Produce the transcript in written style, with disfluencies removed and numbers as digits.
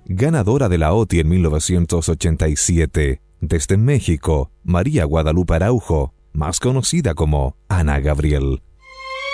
ganadora de la OTI en 1987. Desde México, María Guadalupe Araujo, más conocida como Ana Gabriel.